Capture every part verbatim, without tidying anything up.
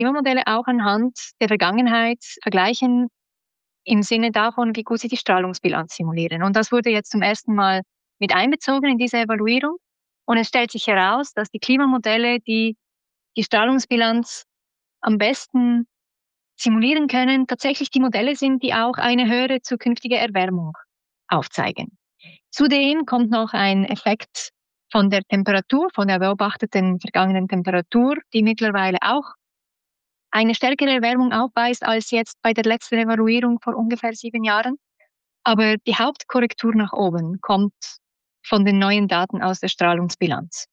Klimamodelle auch anhand der Vergangenheit vergleichen, im Sinne davon, wie gut sie die Strahlungsbilanz simulieren. Und das wurde jetzt zum ersten Mal mit einbezogen in diese Evaluierung. Und es stellt sich heraus, dass die Klimamodelle, die die Strahlungsbilanz am besten simulieren können, tatsächlich die Modelle sind, die auch eine höhere zukünftige Erwärmung aufzeigen. Zudem kommt noch ein Effekt von der Temperatur, von der beobachteten vergangenen Temperatur, die mittlerweile auch eine stärkere Erwärmung aufweist als jetzt bei der letzten Evaluierung vor ungefähr sieben Jahren. Aber die Hauptkorrektur nach oben kommt von den neuen Daten aus der Strahlungsbilanz.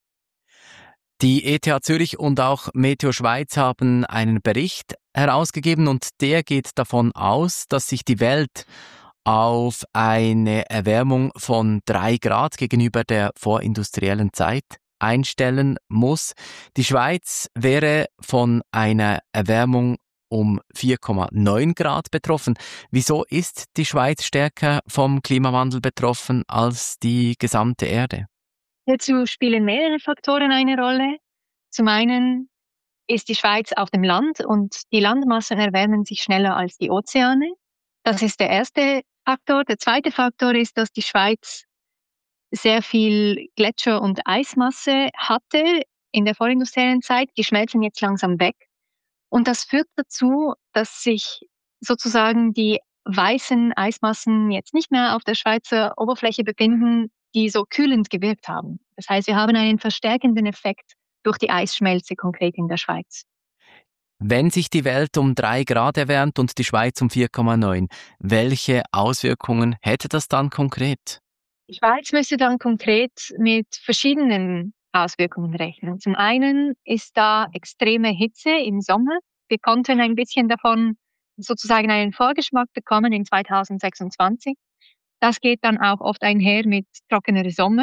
Die E T H Zürich und auch Meteo Schweiz haben einen Bericht herausgegeben und der geht davon aus, dass sich die Welt auf eine Erwärmung von drei Grad gegenüber der vorindustriellen Zeit einstellen muss. Die Schweiz wäre von einer Erwärmung um vier Komma neun Grad betroffen. Wieso ist die Schweiz stärker vom Klimawandel betroffen als die gesamte Erde? Hierzu spielen mehrere Faktoren eine Rolle. Zum einen ist die Schweiz auf dem Land und die Landmassen erwärmen sich schneller als die Ozeane. Das ist der erste Faktor. Der zweite Faktor ist, dass die Schweiz sehr viel Gletscher- und Eismasse hatte in der vorindustriellen Zeit. Die schmelzen jetzt langsam weg. Und das führt dazu, dass sich sozusagen die weißen Eismassen jetzt nicht mehr auf der Schweizer Oberfläche befinden, die so kühlend gewirkt haben. Das heißt, wir haben einen verstärkenden Effekt durch die Eisschmelze konkret in der Schweiz. Wenn sich die Welt um drei Grad erwärmt und die Schweiz um vier Komma neun, welche Auswirkungen hätte das dann konkret? Die Schweiz müsste dann konkret mit verschiedenen Auswirkungen rechnen. Zum einen ist da extreme Hitze im Sommer. Wir konnten ein bisschen davon sozusagen einen Vorgeschmack bekommen in zweitausendsechsundzwanzig. Das geht dann auch oft einher mit trockener Sommer.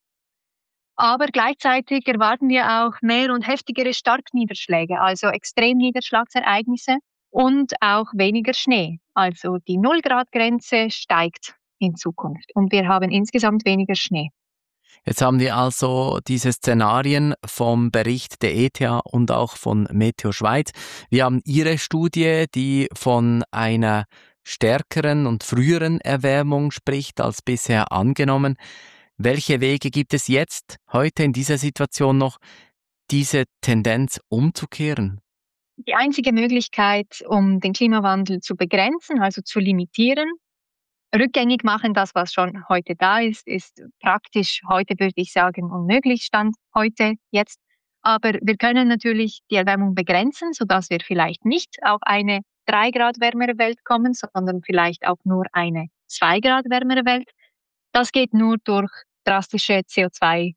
Aber gleichzeitig erwarten wir auch mehr und heftigere Starkniederschläge, also Extremniederschlagsereignisse und auch weniger Schnee. Also die Null-Grad-Grenze steigt in Zukunft und wir haben insgesamt weniger Schnee. Jetzt haben wir also diese Szenarien vom Bericht der E T H und auch von Meteo Schweiz. Wir haben Ihre Studie, die von einer stärkeren und früheren Erwärmung spricht als bisher angenommen. Welche Wege gibt es jetzt, heute in dieser Situation noch, diese Tendenz umzukehren? Die einzige Möglichkeit, um den Klimawandel zu begrenzen, also zu limitieren, rückgängig machen, das, was schon heute da ist, ist praktisch heute, würde ich sagen, unmöglich, Stand heute, jetzt. Aber wir können natürlich die Erwärmung begrenzen, sodass wir vielleicht nicht auf eine drei Grad wärmere Welt kommen, sondern vielleicht auch nur eine zwei Grad wärmere Welt. Das geht nur durch drastische C O zwei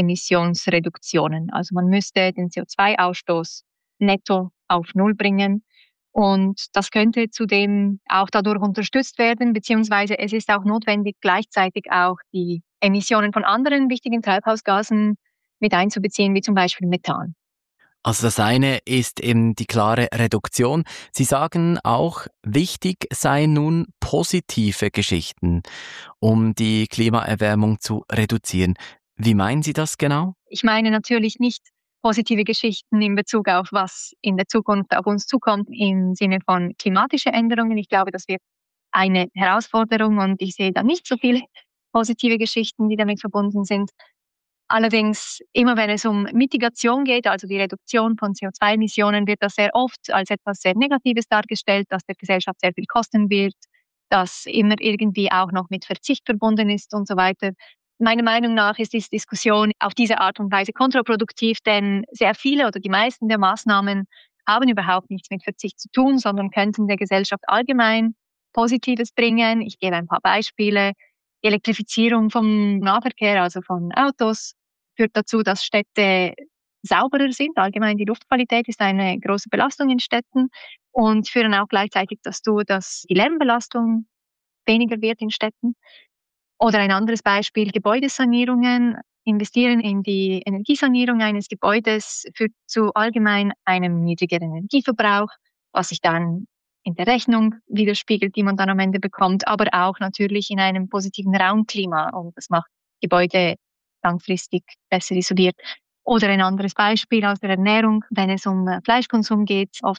Emissionsreduktionen. Also man müsste den C O zwei Ausstoß netto auf Null bringen. Und das könnte zudem auch dadurch unterstützt werden, beziehungsweise es ist auch notwendig, gleichzeitig auch die Emissionen von anderen wichtigen Treibhausgasen mit einzubeziehen, wie zum Beispiel Methan. Also das eine ist eben die klare Reduktion. Sie sagen auch, wichtig seien nun positive Geschichten, um die Klimaerwärmung zu reduzieren. Wie meinen Sie das genau? Ich meine natürlich nicht positive Geschichten in Bezug auf was in der Zukunft auf uns zukommt im Sinne von klimatische Änderungen. Ich glaube, das wird eine Herausforderung und ich sehe da nicht so viele positive Geschichten, die damit verbunden sind. Allerdings, immer wenn es um Mitigation geht, also die Reduktion von C O zwei Emissionen, wird das sehr oft als etwas sehr Negatives dargestellt, dass der Gesellschaft sehr viel kosten wird, dass immer irgendwie auch noch mit Verzicht verbunden ist und so weiter. Meiner Meinung nach ist diese Diskussion auf diese Art und Weise kontraproduktiv, denn sehr viele oder die meisten der Maßnahmen haben überhaupt nichts mit Verzicht zu tun, sondern könnten der Gesellschaft allgemein Positives bringen. Ich gebe ein paar Beispiele. Die Elektrifizierung vom Nahverkehr, also von Autos, führt dazu, dass Städte sauberer sind. Allgemein die Luftqualität ist eine große Belastung in Städten und führen auch gleichzeitig dazu, dass die Lärmbelastung weniger wird in Städten. Oder ein anderes Beispiel, Gebäudesanierungen. Investieren in die Energiesanierung eines Gebäudes führt zu allgemein einem niedrigeren Energieverbrauch, was sich dann in der Rechnung widerspiegelt, die man dann am Ende bekommt, aber auch natürlich in einem positiven Raumklima und das macht Gebäude langfristig besser isoliert. Oder ein anderes Beispiel aus der Ernährung, wenn es um Fleischkonsum geht. Oft